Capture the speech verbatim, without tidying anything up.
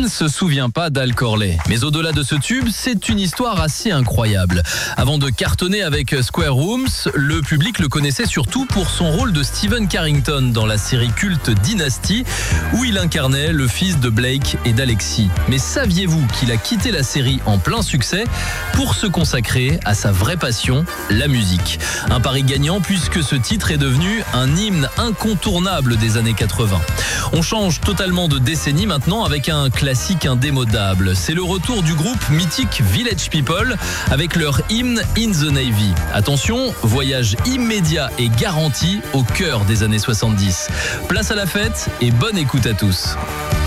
ne se souvient pas d'Al Corley? Mais au-delà de ce tube, c'est une histoire assez incroyable. Avant de cartonner avec Square Rooms, le public le connaissait surtout pour son rôle de Stephen Carrington dans la série culte Dynasty, où il incarnait le fils de Blake et d'Alexis. Mais saviez-vous qu'il a quitté la série en plein succès pour se consacrer à sa vraie passion, la musique? Un pari gagnant puisque ce titre est devenu un hymne incontournable des années quatre-vingts. On change totalement de décennie maintenant avec un classique indémodable. C'est le retour du groupe mythique Village People avec leur hymne In the Navy. Attention, voyage immédiat et garanti au cœur des années soixante-dix. Place à la fête et bonne écoute à tous.